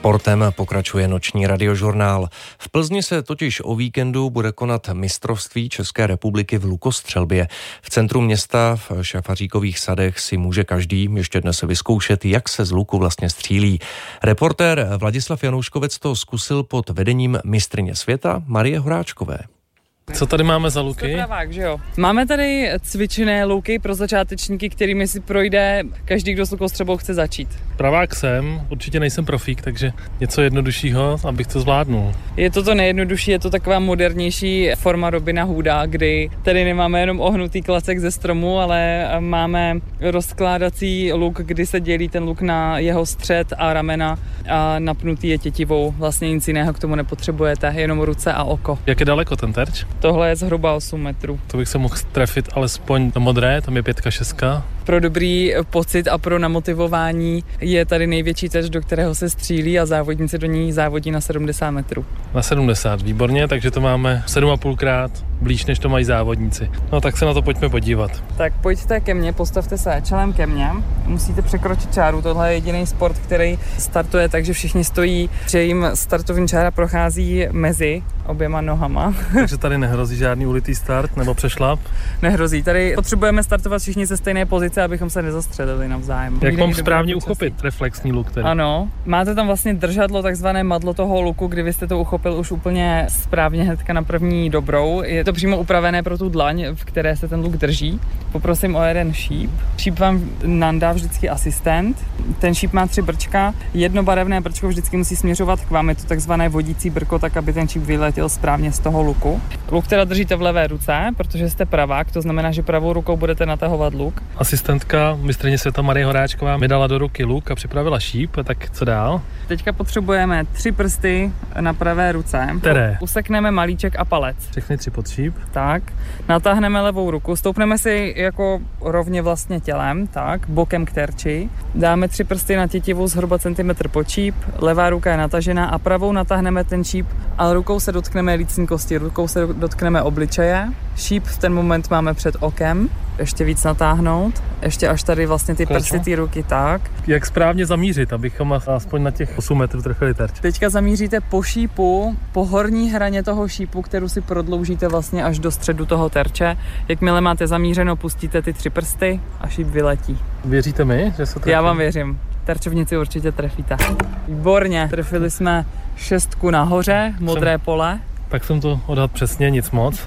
Sportem pokračuje noční radiožurnál. V Plzni se totiž o víkendu bude konat mistrovství České republiky v lukostřelbě. V centru města v Šafaříkových sadech si může každý ještě dnes vyzkoušet, jak se z luku vlastně střílí. Reportér Vladislav Janouškovec to zkusil pod vedením mistryně světa Marie Horáčkové. Co tady máme za luky? Pravák, že jo? Máme tady cvičené luky pro začátečníky, kterými si projde každý, kdo s lukostřelbou chce začít. Pravák jsem, určitě nejsem profík, takže něco jednoduššího, abych to zvládnul. Je to nejjednodušší, je to taková modernější forma Robina Hooda, kdy tady nemáme jenom ohnutý klacek ze stromu, ale máme rozkládací luk, kdy se dělí ten luk na jeho střed a ramena a napnutý je tětivou. Vlastně nic jiného k tomu nepotřebujete, jenom ruce a oko. Jak je daleko ten terč? Tohle je zhruba 8 metrů. To bych se mohl trefit alespoň do modré, tam je 5, 6. Pro dobrý pocit a pro namotivování je tady největší terč, do kterého se střílí a závodníci do ní závodí na 70 metrů. Na 70, výborně, takže to máme 7,5krát blíž, než to mají závodníci. No tak se na to pojďme podívat. Tak pojďte ke mně, postavte se čelem ke mně. Musíte překročit čáru, tohle je jediný sport, který startuje tak, že všichni stojí, že jim startovní čára prochází mezi oběma nohama. Takže tady nehrozí žádný ulitý start nebo přešlap? Nehrozí, tady potřebujeme startovat všichni ze stejné pozice, abychom se nezastřelili navzájem. Jak mám správně uchopit reflexní luk tedy? Ano, máte tam vlastně držadlo, takzvané madlo toho luku, kdy vy jste to uchopil už úplně správně hnedka na první dobrou. Je to přímo upravené pro tu dlaň, v které se ten luk drží. Poprosím o jeden šíp. Šíp vám nandá vždycky asistent. Ten šíp má 3 brčka. Jedno barevné brčko vždycky musí směřovat k vám. Je to takzvané vodící brko, tak aby ten šíp vyletěl správně z toho luku. Luk teda držíte v levé ruce, protože jste pravák, to znamená, že pravou rukou budete natahovat luk. Asistentka mistryně světa Marie Horáčková mi dala do ruky luk a připravila šíp, tak co dál? Teďka potřebujeme 3 prsty na pravé ruce. Které? Usekneme malíček a palec. Všechny 3 pod šíp. Tak, natáhneme levou ruku, stoupneme si jako rovně vlastně tělem, tak, bokem k terči. Dáme 3 prsty na tětivu zhruba centimetr pod šíp, levá ruka je natažená a pravou natáhneme ten šíp, ale rukou se dotkneme lícní kosti, rukou se dotkneme obličeje. Šíp v ten moment máme před okem, ještě víc natáhnout, ještě až tady vlastně ty prsty té ruky, tak. Jak správně zamířit, abychom aspoň na těch 8 metrů trefili terč? Teďka zamíříte po šípu, po horní hraně toho šípu, kterou si prodloužíte vlastně až do středu toho terče. Jakmile máte zamířeno, pustíte ty 3 prsty a šíp vyletí. Věříte mi, že se trefí? Já vám věřím. Terčovnici určitě trefíte. Výborně, trefili jsme 6 nahoře, modré pole. Tak jsem to odhadl přesně, nic moc.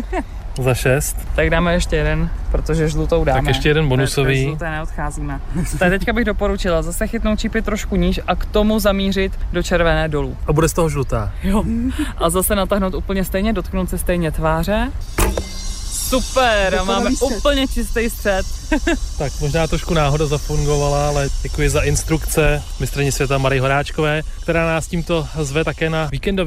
Za 6. Tak dáme ještě jeden, protože žlutou dáme. Tak ještě jeden bonusový. Žluté neodcházíme. Tak teďka bych doporučila zase chytnout čípy trošku níž a k tomu zamířit do červené dolů. A bude z toho žlutá. Jo. A zase natáhnout úplně stejně, dotknout se stejně tváře. Super, a máme úplně čistý střed. Tak možná trošku náhoda zafungovala, ale děkuji za instrukce mistryni světa Marie Horáčkové, která nás tímto zve také na víkendový